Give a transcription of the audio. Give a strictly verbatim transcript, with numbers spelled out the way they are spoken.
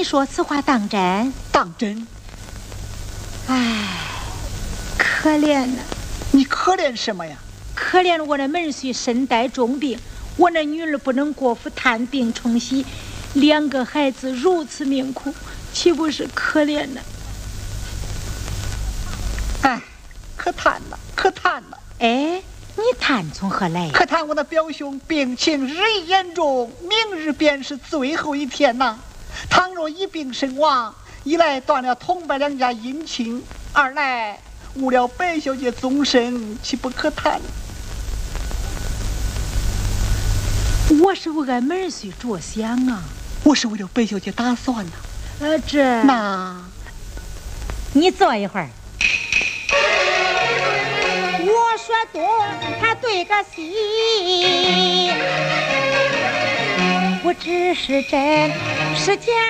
你说此话当真？ 当真。 唉，可怜呐！ 你可怜什么呀？ 可怜我的门婿身带重病，我那女儿不能过府探病冲喜，两个孩子如此命苦，岂不是可怜呢？ 哎，可叹了，可叹了！ 哎，你叹从何来呀？ 可叹我的表兄病情日益严重，明日便是最后一天呐。倘若一病身亡，一来断了同伯两家姻亲，二来误了白小姐终身，岂不可叹？ 我是为俺门婿着想啊， 我是为了白小姐打算呐、啊。 呃，这那， 你坐一会儿。我说多，他对个戏，不知是真是假。